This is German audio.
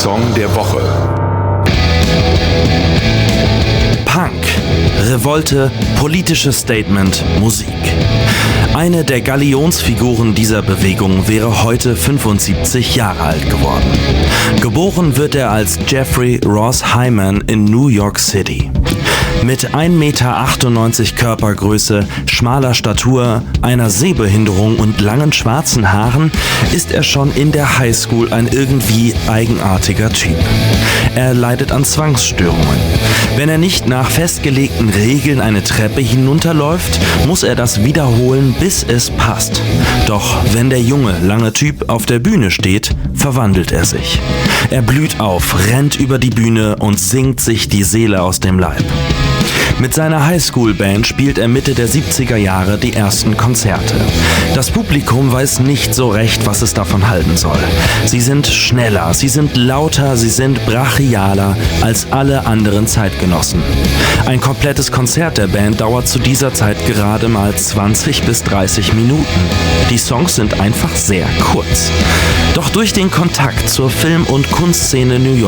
Song der Woche. Punk, Revolte, politisches Statement, Musik. Eine der Galionsfiguren dieser Bewegung wäre heute 75 Jahre alt geworden. Geboren wird er als Jeffrey Ross Hyman in New York City. Mit 1,98 Meter Körpergröße, schmaler Statur, einer Sehbehinderung und langen schwarzen Haaren ist er schon in der Highschool ein irgendwie eigenartiger Typ. Er leidet an Zwangsstörungen. Wenn er nicht nach festgelegten Regeln eine Treppe hinunterläuft, muss er das wiederholen, bis es passt. Doch wenn der junge, lange Typ auf der Bühne steht, verwandelt er sich. Er blüht auf, rennt über die Bühne und singt sich die Seele aus dem Leib. Mit seiner Highschool-Band spielt er Mitte der 70er Jahre die ersten Konzerte. Das Publikum weiß nicht so recht, was es davon halten soll. Sie sind schneller, sie sind lauter, sie sind brachialer als alle anderen Zeitgenossen. Ein komplettes Konzert der Band dauert zu dieser Zeit gerade mal 20 bis 30 Minuten. Die Songs sind einfach sehr kurz. Doch durch den Kontakt zur Film- und Kunstszene New York